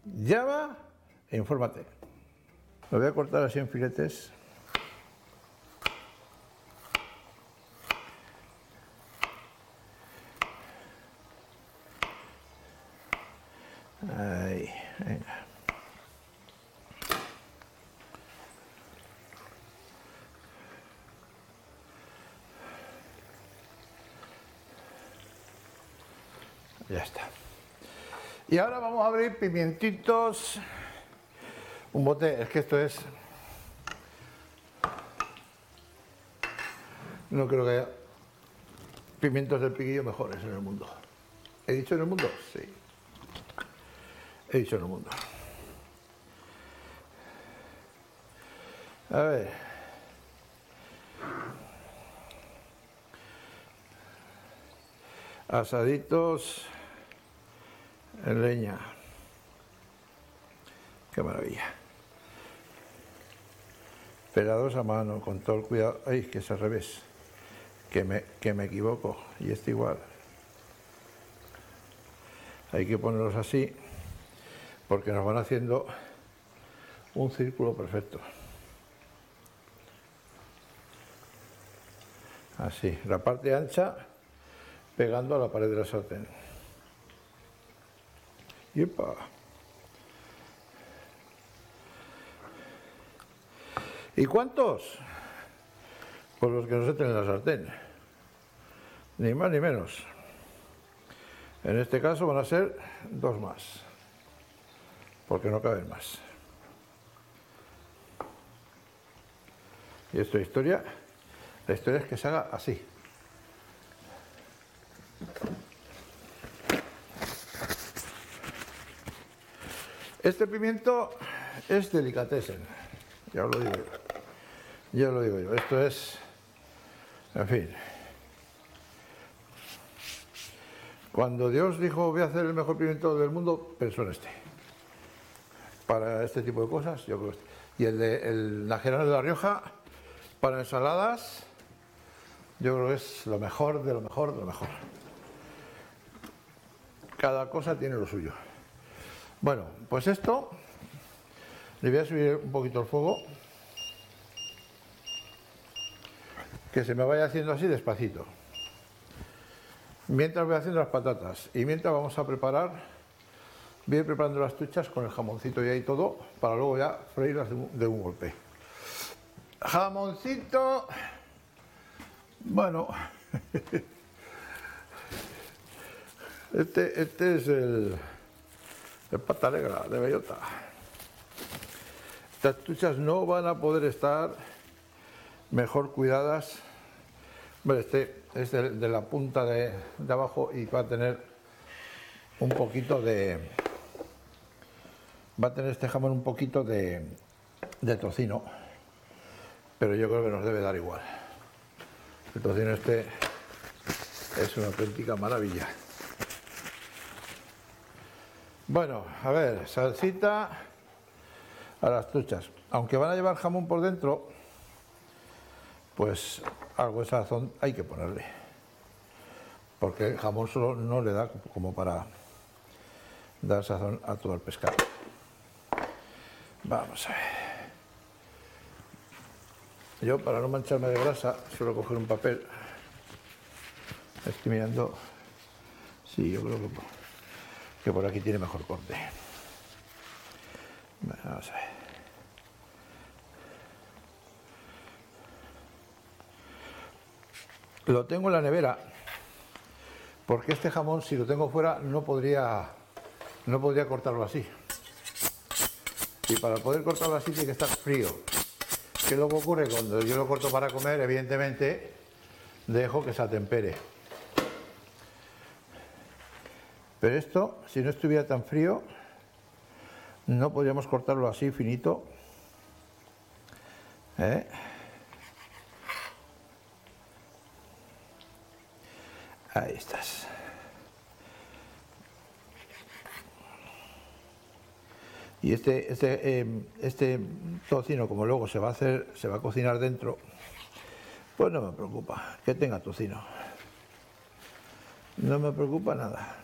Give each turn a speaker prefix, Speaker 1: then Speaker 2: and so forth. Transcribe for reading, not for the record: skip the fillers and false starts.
Speaker 1: llama e infórmate. Lo voy a cortar así en filetes. Ahí, venga. Ya está. Y ahora vamos a abrir pimientitos. Un bote, es que esto es... No creo que haya pimientos del piquillo mejores en el mundo. ¿He dicho en el mundo? Sí. He dicho en el mundo. A ver. Asaditos en leña. Qué maravilla. Pelados a mano, con todo el cuidado. Ay, que es al revés. Que me equivoco. Y este igual. Hay que ponerlos así, porque nos van haciendo un círculo perfecto. Así, la parte ancha pegando a la pared de la sartén. ¡Yepa! ¿Y cuántos? Pues los que no se tienen en la sartén. Ni más ni menos. En este caso van a ser 2 más. Porque no caben más. Y esto es historia. La historia es que se haga así. Este pimiento es delicatessen, ya os lo digo yo. Ya lo digo yo. Esto es, en fin. Cuando Dios dijo voy a hacer el mejor pimiento del mundo, pensó en este. Para este tipo de cosas, yo creo que este. Y el najerano de La Rioja, para ensaladas, yo creo que es lo mejor de lo mejor de lo mejor. Cada cosa tiene lo suyo. Bueno, pues esto, le voy a subir un poquito el fuego, que se me vaya haciendo así despacito. Mientras voy haciendo las patatas y mientras vamos a preparar, voy a ir preparando las truchas con el jamoncito y ahí todo, para luego ya freírlas de un golpe. Jamoncito, bueno, este es el pata negra de bellota. Estas truchas no van a poder estar mejor cuidadas. Bueno, este es de la punta de abajo y va a tener un poquito de... Va a tener este jamón un poquito de tocino, pero yo creo que nos debe dar igual. El tocino este es una auténtica maravilla. Bueno, a ver, salsita a las truchas. Aunque van a llevar jamón por dentro, pues algo de sazón hay que ponerle. Porque el jamón solo no le da como para dar sazón a todo el pescado. Vamos a ver. Yo, para no mancharme de grasa, suelo coger un papel. Estoy mirando. Sí, yo creo que por aquí tiene mejor corte. Bueno, vamos a ver. Lo tengo en la nevera porque este jamón, si lo tengo fuera, no podría cortarlo así. Y para poder cortarlo así tiene que estar frío. ¿Qué es lo que ocurre? Cuando yo lo corto para comer, evidentemente dejo que se atempere. Pero esto, si no estuviera tan frío, no podríamos cortarlo así finito. Ahí estás. Y este tocino, como luego se va a cocinar dentro, pues no me preocupa que tenga tocino. No me preocupa nada.